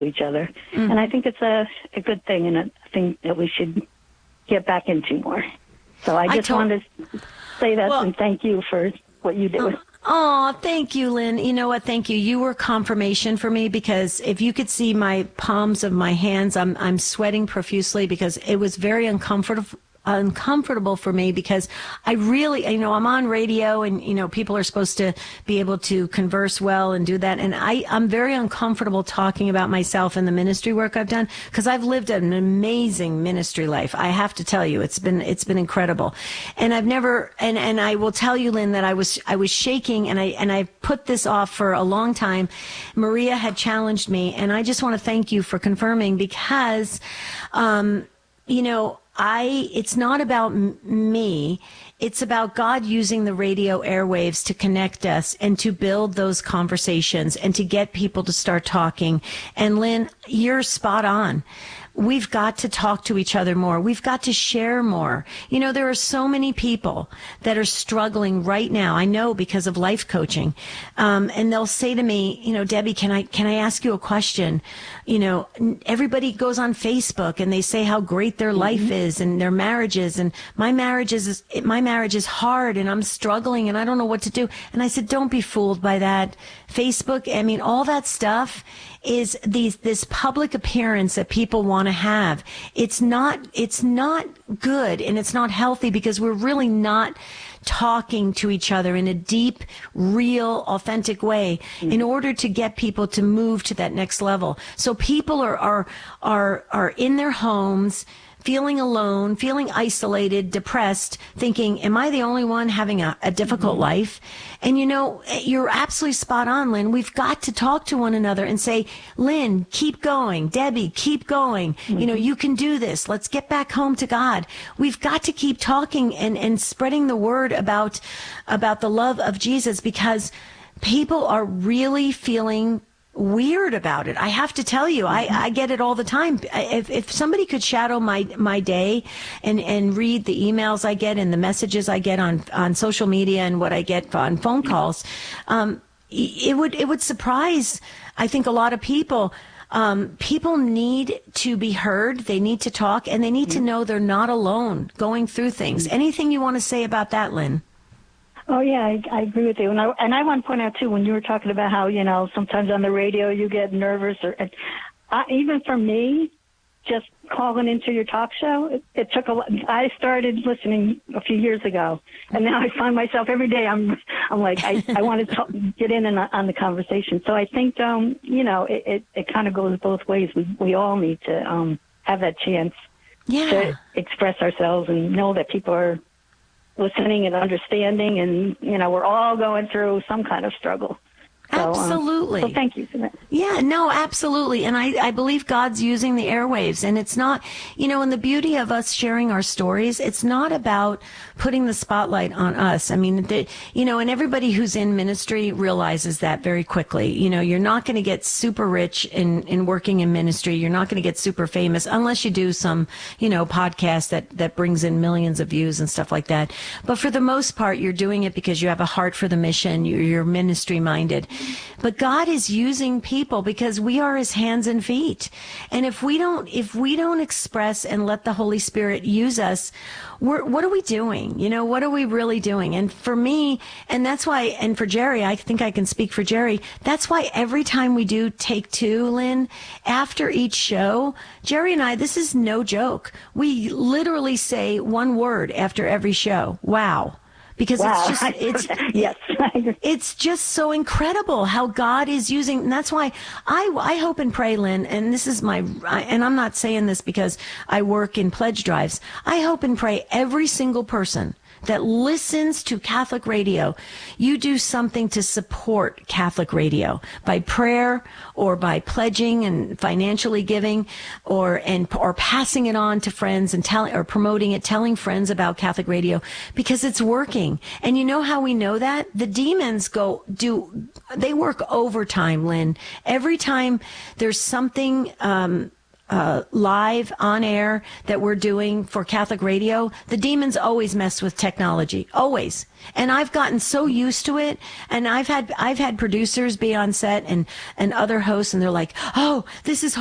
each other. And I think it's a good thing, and a thing that we should get back into more. So I just wanted to say that and thank you for what you do. Oh, thank you, Lynn. You know what? Thank you. You were confirmation for me, because if you could see my palms of my hands, I'm sweating profusely because it was very uncomfortable for me, because I really, I'm on radio, and, people are supposed to be able to converse well and do that. And I'm very uncomfortable talking about myself and the ministry work I've done, because I've lived an amazing ministry life. I have to tell you, it's been incredible. And I've never, and I will tell you, Lynn, that I was shaking, and I put this off for a long time. Maria had challenged me, and I just want to thank you for confirming, because, it's not about me. It's about God using the radio airwaves to connect us and to build those conversations and to get people to start talking. And Lynn, you're spot on. We've got to talk to each other more. We've got to share more. There are so many people that are struggling right now. I know, because of life coaching. And they'll say to me, Debbie, can I ask you a question? Everybody goes on Facebook and they say how great their life is and their marriages. And my marriage is hard, and I'm struggling, and I don't know what to do. And I said, don't be fooled by that. Facebook, all that stuff is this public appearance that people want to have. It's not good, and it's not healthy, because we're really not talking to each other in a deep, real, authentic way in order to get people to move to that next level. So people are in their homes, feeling alone, feeling isolated, depressed, thinking, am I the only one having a difficult life? And you're absolutely spot on, Lynn. We've got to talk to one another and say, Lynn, keep going. Debbie, keep going. You can do this. Let's get back home to God. We've got to keep talking and spreading the word about the love of Jesus, because people are really feeling weird about it. I have to tell you, I get it all the time. If somebody could shadow my day and read the emails I get and the messages I get on social media and what I get on phone calls, it would surprise, I think, a lot of people. People need to be heard. They need to talk, and they need to know they're not alone going through things. Anything you want to say about that, Lynn? Oh, yeah, I agree with you. And I want to point out, too, when you were talking about how, sometimes on the radio you get nervous. Even for me, just calling into your talk show, it took a lot. I started listening a few years ago, and now I find myself every day I'm like, I want to get in on the conversation. So I think, it kind of goes both ways. We all need to have that chance to express ourselves and know that people are listening and understanding, and we're all going through some kind of struggle. Absolutely. So thank you for that. Yeah, no, absolutely. And I believe God's using the airwaves, and it's not, and the beauty of us sharing our stories, it's not about putting the spotlight on us. And everybody who's in ministry realizes that very quickly. You're not going to get super rich in working in ministry. You're not going to get super famous unless you do some, podcast that brings in millions of views and stuff like that. But for the most part, you're doing it because you have a heart for the mission. You're ministry minded. But God is using people because we are his hands and feet. And if we don't express and let the Holy Spirit use us, what are we doing? What are we really doing? And for me, and that's why, and for Jerry, I think I can speak for Jerry, that's why every time we do Take Two, Lynn, after each show, Jerry and I, this is no joke. We literally say one word after every show. Wow. Because it's just so incredible how God is using. And that's why I hope and pray, Lynn, and this is and I'm not saying this because I work in pledge drives. I hope and pray every single person that listens to Catholic radio, you do something to support Catholic radio by prayer or by pledging and financially giving or passing it on to friends and promoting it, telling friends about Catholic radio, because it's working. And you know how we know that? The demons they work overtime, Lynn. Every time there's something, live on air that we're doing for Catholic radio, the demons always mess with technology, always. And I've gotten so used to it. And I've had producers be on set and other hosts, and they're like, "Oh, this is